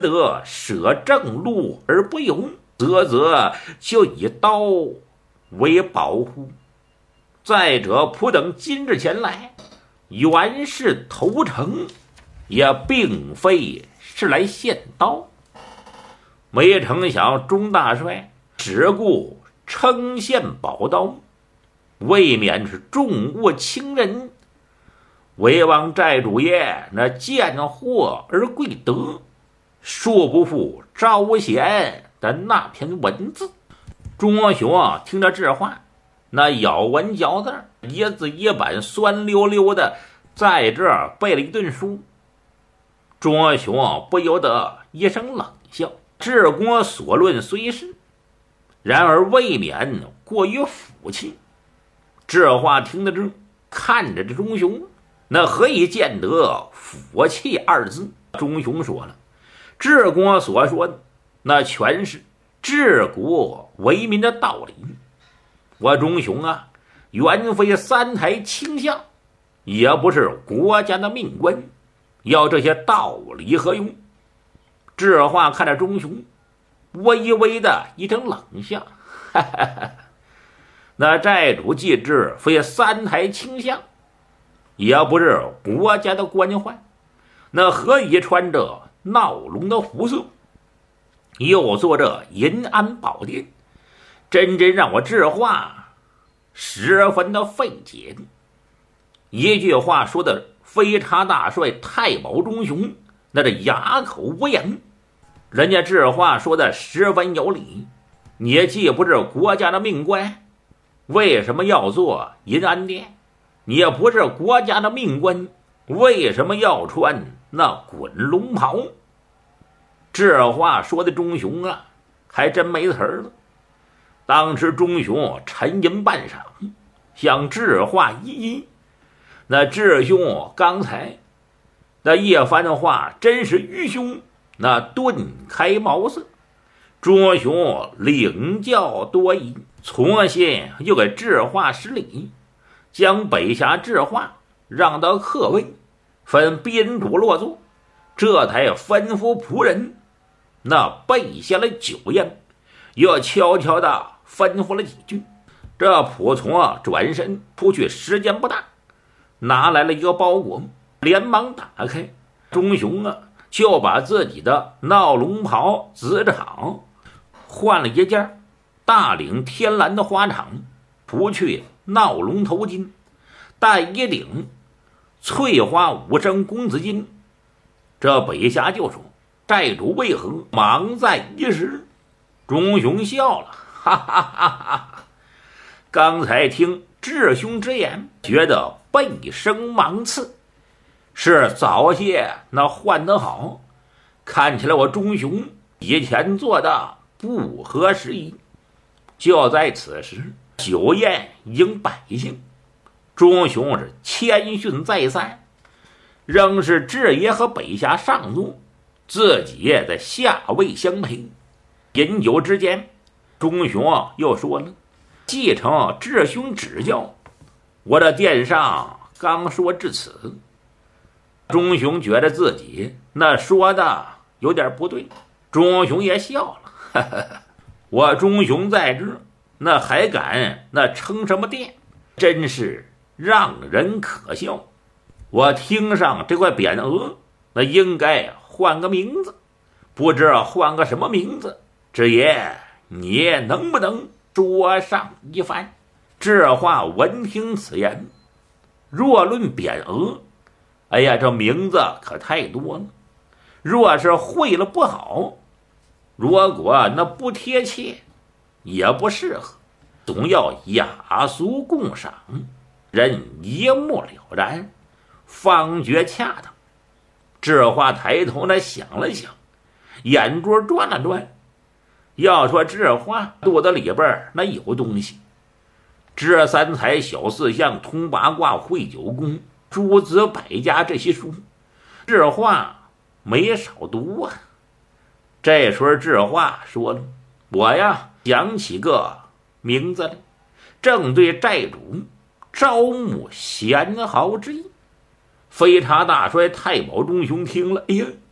得舍正路而不勇，则就以刀为保护。再者，仆等今日前来，原是投诚，也并非是来献刀。没成想钟大帅只顾称献宝刀，未免是重物轻人。唯望寨主爷那见货而贵德，恕不负招贤的那篇文字。钟雄听着这话，那咬文嚼字，一字一板，酸溜溜的，在这儿背了一顿书。钟雄不由得一声冷笑，治国所论虽是，然而未免过于腐气。这话听得这，看着这钟雄，那何以见得腐气二字？钟雄说了，治国所说的那全是治国为民的道理。我钟雄原非三台倾向，也不是国家的命官，要这些道理何用？这话看着钟雄微微的一声冷笑，哈哈哈。那寨主既知非三台倾向，也不是国家的官宦，那何以穿着闹龙的服色，又做这银安宝殿？真让我这话十分的费解。一句话说的飞叉大帅太保钟雄那这哑口无言，人家这话说的十分有理。你既不是国家的命官，为什么要做银安殿？你也不是国家的命官，为什么要穿那滚龙袍？这话说的钟雄还真没词儿了。当时钟雄沉吟半晌，向智话一一。那智兄刚才那一番话真是愚兄，那顿开茅塞。钟雄领教多疑，从新又给智话施礼，将北峡智话让到客位，分宾主落座，这才吩咐仆人那备下了酒宴，又悄悄地吩咐了几句。这仆从转身出去，时间不大，拿来了一个包裹，连忙打开。钟雄就把自己的闹龙袍紫氅换了一件大领天蓝的花氅，除去闹龙头巾，戴一顶翠花五升公子巾。这北峡就说，寨主为何忙在一时？钟雄笑了，哈哈哈哈！刚才听智兄之言，觉得背生芒刺，是早些那换得好，看起来我钟雄以前做的不合时宜。就在此时，酒宴应百姓，钟雄是谦逊再三，仍是智爷和北峡上座，自己在下位相陪。饮酒之间，钟雄又说了，继承智兄指教，我的殿上刚说至此。钟雄觉得自己那说的有点不对，钟雄也笑了，哈哈哈。我钟雄在这，那还敢那称什么殿？真是让人可笑。我听上这块匾额，那应该换个名字，不知换个什么名字？智爷，你能不能说上一番？这话闻听此言，若论匾额，哎呀，这名字可太多了。若是会了不好，如果那不贴切，也不适合，总要雅俗共赏，人一目了然，方觉恰当。这话抬头那想了想，眼珠转了转，要说这话肚子里边那有东西。这三才小四象通八卦会九宫诸子百家这些书，这话没少读啊。这时候这话说了，我想起个名字来，正对寨主招募贤豪之意。飞叉大帅太保钟雄听了，哎呀，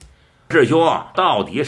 师兄到底